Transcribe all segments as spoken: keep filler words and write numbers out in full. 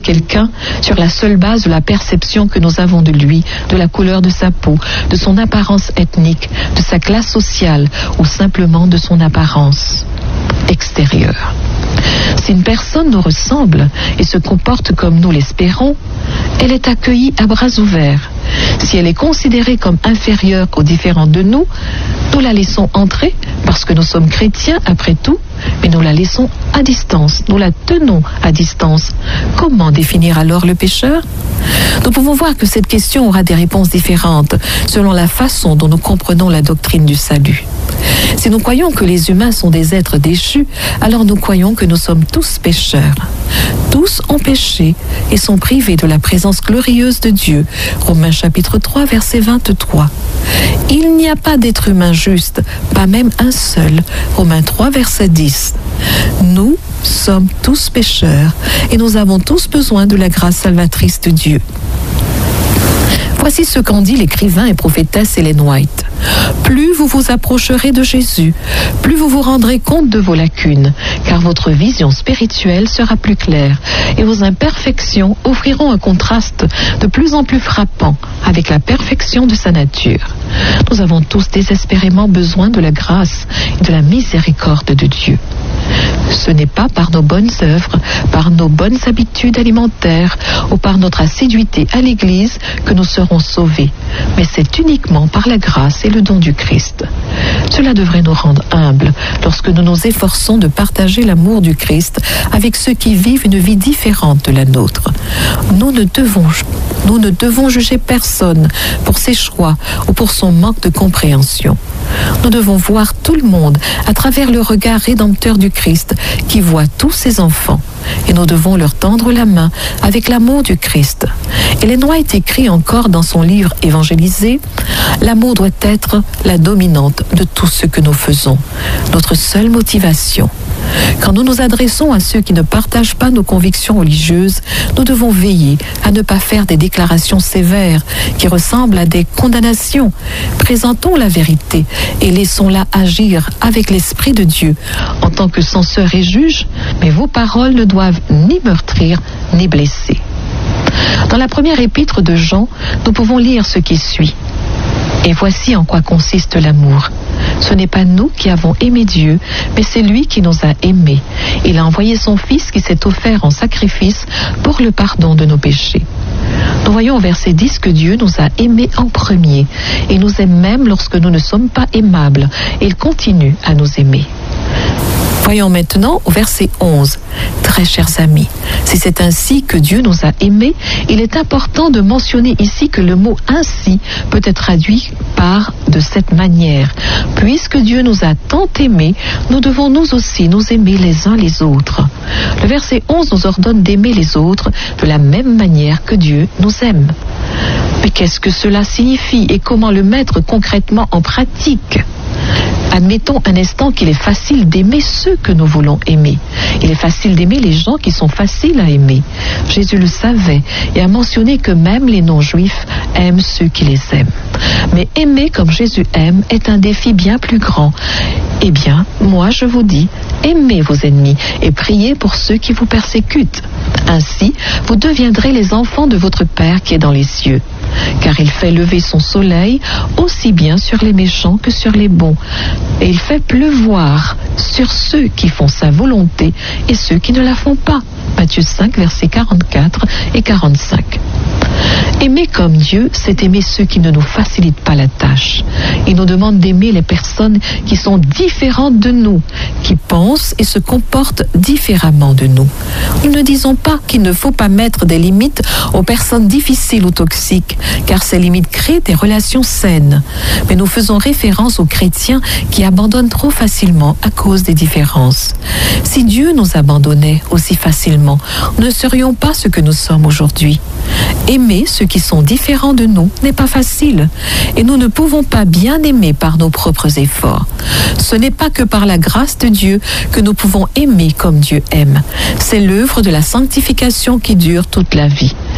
quelqu'un sur la seule base de la perception que nous avons de lui, de la couleur de sa peau, de son apparence ethnique, de sa classe sociale ou simplement de son apparence extérieure. Si une personne nous ressemble et se comporte comme nous l'espérons, elle est accueillie à bras ouverts. Si elle est considérée comme inférieure aux différents de nous, nous la laissons entrer parce que nous sommes chrétiens après tout, mais nous la laissons à distance, nous la tenons à distance. Comment définir alors le pécheur? Nous pouvons voir que cette question aura des réponses différentes selon la façon dont nous comprenons la doctrine du salut. Si nous croyons que les humains sont des êtres déchus, alors nous croyons que nous sommes tous pécheurs. Tous ont péché et sont privés de la présence glorieuse de Dieu. Romains chapitre trois, verset vingt-trois. Il n'y a pas d'être humain juste, pas même un seul. Romains trois, verset dix. Nous sommes tous pécheurs et nous avons tous besoin de la grâce salvatrice de Dieu. Voici ce qu'en dit l'écrivain et prophétesse Ellen White. Plus vous vous approcherez de Jésus, plus vous vous rendrez compte de vos lacunes, car votre vision spirituelle sera plus claire et vos imperfections offriront un contraste de plus en plus frappant avec la perfection de sa nature. Nous avons tous désespérément besoin de la grâce et de la miséricorde de Dieu. Ce n'est pas par nos bonnes œuvres, par nos bonnes habitudes alimentaires ou par notre assiduité à l'Église que nous serons sauvés, mais c'est uniquement par la grâce et le don du Christ. Cela devrait nous rendre humbles lorsque nous nous efforçons de partager l'amour du Christ avec ceux qui vivent une vie différente de la nôtre. Nous ne devons, nous ne devons juger personne pour ses choix ou pour son manque de compréhension. Nous devons voir tout le monde à travers le regard rédempteur du Christ qui voit tous ses enfants. Et nous devons leur tendre la main avec l'amour du Christ. Ellen White écrit encore dans son livre Évangéliser, l'amour doit être la dominante de tout ce que nous faisons, notre seule motivation. Quand nous nous adressons à ceux qui ne partagent pas nos convictions religieuses, nous devons veiller à ne pas faire des déclarations sévères qui ressemblent à des condamnations. Présentons la vérité et laissons-la agir avec l'Esprit de Dieu en tant que censeur et juge, mais vos paroles ne doivent ni meurtrir ni blesser. Dans la première épître de Jean, nous pouvons lire ce qui suit. Et voici en quoi consiste l'amour. Ce n'est pas nous qui avons aimé Dieu, mais c'est lui qui nous a aimés. Il a envoyé son Fils qui s'est offert en sacrifice pour le pardon de nos péchés. Nous voyons au verset dix que Dieu nous a aimés en premier et nous aime même lorsque nous ne sommes pas aimables. Et il continue à nous aimer. Voyons maintenant au verset onze. Très chers amis, si c'est ainsi que Dieu nous a aimés, il est important de mentionner ici que le mot « ainsi » peut être traduit par « de cette manière ». Puisque Dieu nous a tant aimés, nous devons nous aussi nous aimer les uns les autres. Le verset onze nous ordonne d'aimer les autres de la même manière que Dieu nous aime. Mais qu'est-ce que cela signifie et comment le mettre concrètement en pratique ? Admettons un instant qu'il est facile d'aimer ceux que nous voulons aimer. Il est facile d'aimer les gens qui sont faciles à aimer. Jésus le savait et a mentionné que même les non-juifs aiment ceux qui les aiment. Mais aimer comme Jésus aime est un défi bien plus grand. Eh bien, moi je vous dis, aimez vos ennemis et priez pour ceux qui vous persécutent. Ainsi, vous deviendrez les enfants de votre Père qui est dans les cieux. Car il fait lever son soleil aussi bien sur les méchants que sur les bons. Et il fait pleuvoir sur ceux qui font sa volonté et ceux qui ne la font pas. Matthieu cinq, versets quarante-quatre et quarante-cinq. Aimer comme Dieu, c'est aimer ceux qui ne nous facilitent pas la tâche. Il nous demande d'aimer les personnes qui sont différentes de nous, qui pensent et se comportent différemment de nous. Nous ne disons pas qu'il ne faut pas mettre des limites aux personnes difficiles ou toxiques, car ces limites créent des relations saines. Mais nous faisons référence aux chrétiens qui abandonnent trop facilement à cause des différences. Si Dieu nous abandonnait aussi facilement, nous ne serions pas ce que nous sommes aujourd'hui. Aimer ceux qui sont différents de nous n'est pas facile et nous ne pouvons pas bien aimer par nos propres efforts. Ce n'est pas que par la grâce de Dieu que nous pouvons aimer comme Dieu aime. C'est l'œuvre de la sanctification qui dure toute la vie.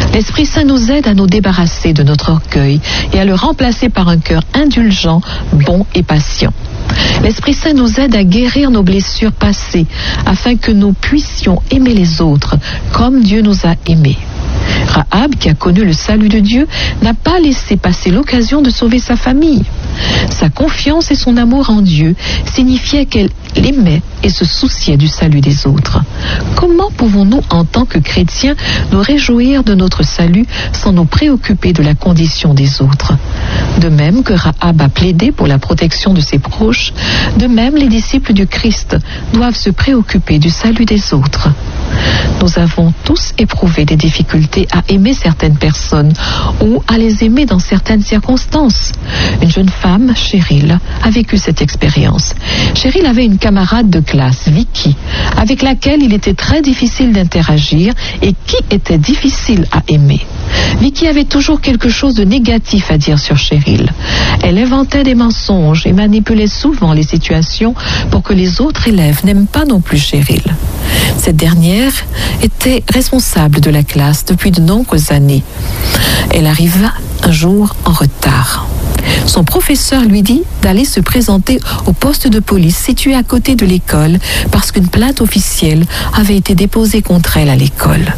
L'Esprit Saint nous aide à nous débarrasser de notre orgueil et à le remplacer par un cœur indulgent, bon et patient. L'Esprit Saint nous aide à guérir nos blessures passées afin que nous puissions aimer les autres comme Dieu nous a aimés. Rahab, qui a connu le salut de Dieu, n'a pas laissé passer l'occasion de sauver sa famille. Sa confiance et son amour en Dieu signifiaient qu'elle l'aimait et se souciait du salut des autres. Comment pouvons-nous, en tant que chrétiens, nous réjouir de notre salut sans nous préoccuper de la condition des autres? De même que Rahab a plaidé pour la protection de ses proches, de même les disciples du Christ doivent se préoccuper du salut des autres. Nous avons tous éprouvé des difficultés à aimer certaines personnes ou à les aimer dans certaines circonstances. Une jeune femme, Cheryl, a vécu cette expérience. Cheryl avait une camarade de classe, Vicky, avec laquelle il était très difficile d'interagir et qui était difficile à aimer. Vicky avait toujours quelque chose de négatif à dire sur Cheryl. Elle inventait des mensonges et manipulait souvent les situations pour que les autres élèves n'aiment pas non plus Cheryl. Cette dernière était responsable de la classe depuis de nombreuses années. Elle arriva un jour en retard. Son professeur lui dit d'aller se présenter au poste de police situé à côté de l'école parce qu'une plainte officielle avait été déposée contre elle à l'école.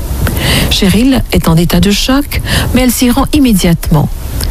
Cheryl est en état de choc, mais elle s'y rend immédiatement.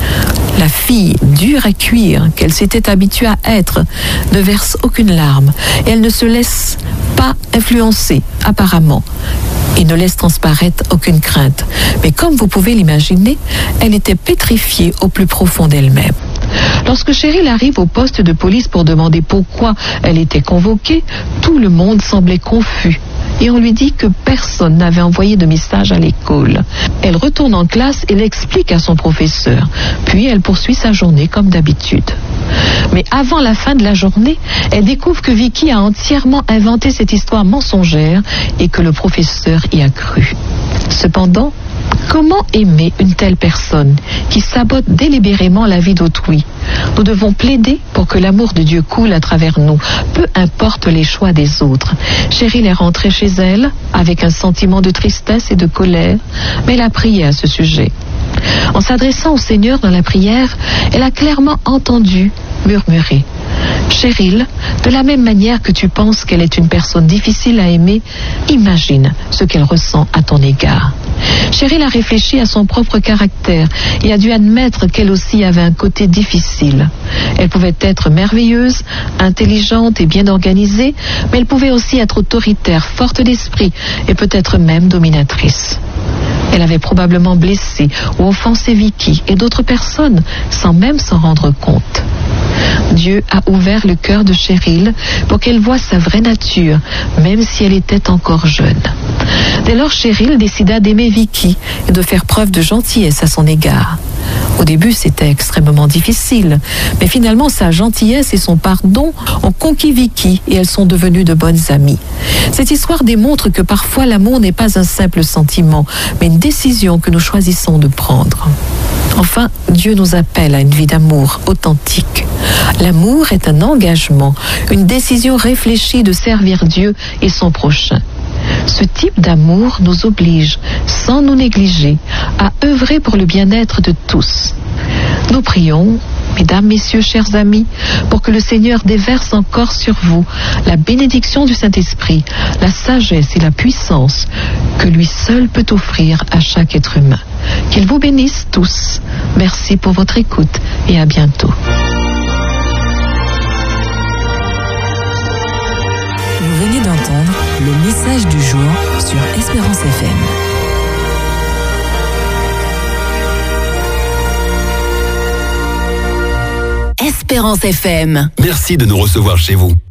La fille dure à cuire, qu'elle s'était habituée à être, ne verse aucune larme et elle ne se laisse pas influencer, apparemment, et ne laisse transparaître aucune crainte. Mais comme vous pouvez l'imaginer, elle était pétrifiée au plus profond d'elle-même. Lorsque Cheryl arrive au poste de police pour demander pourquoi elle était convoquée, tout le monde semblait confus. Et on lui dit que personne n'avait envoyé de message à l'école. Elle retourne en classe et l'explique à son professeur. Puis elle poursuit sa journée comme d'habitude. Mais avant la fin de la journée, elle découvre que Vicky a entièrement inventé cette histoire mensongère et que le professeur y a cru. Cependant, comment aimer une telle personne qui sabote délibérément la vie d'autrui? Nous devons plaider pour que l'amour de Dieu coule à travers nous, peu importe les choix des autres. Cheryl est rentrée chez elle avec un sentiment de tristesse et de colère, mais elle a prié à ce sujet. En s'adressant au Seigneur dans la prière, elle a clairement entendu murmurer: Cheryl, de la même manière que tu penses qu'elle est une personne difficile à aimer, imagine ce qu'elle ressent à ton égard. Cheryl a réfléchi à son propre caractère et a dû admettre qu'elle aussi avait un côté difficile. Elle pouvait être merveilleuse, intelligente et bien organisée, mais elle pouvait aussi être autoritaire, forte d'esprit et peut-être même dominatrice. Elle avait probablement blessé ou offensé Vicky et d'autres personnes sans même s'en rendre compte. Dieu a ouvert le cœur de Cheryl pour qu'elle voie sa vraie nature, même si elle était encore jeune. Dès lors, Cheryl décida d'aimer Vicky et de faire preuve de gentillesse à son égard. Au début, c'était extrêmement difficile, mais finalement, sa gentillesse et son pardon ont conquis Vicky et elles sont devenues de bonnes amies. Cette histoire démontre que parfois l'amour n'est pas un simple sentiment, mais une décision que nous choisissons de prendre. Enfin, Dieu nous appelle à une vie d'amour authentique. L'amour est un engagement, une décision réfléchie de servir Dieu et son prochain. Ce type d'amour nous oblige, sans nous négliger, à œuvrer pour le bien-être de tous. Nous prions, mesdames, messieurs, chers amis, pour que le Seigneur déverse encore sur vous la bénédiction du Saint-Esprit, la sagesse et la puissance que lui seul peut offrir à chaque être humain. Qu'il vous bénisse tous. Merci pour votre écoute et à bientôt. Vous venez d'entendre le message du jour sur Espérance F M. Espérance F M. Merci de nous recevoir chez vous.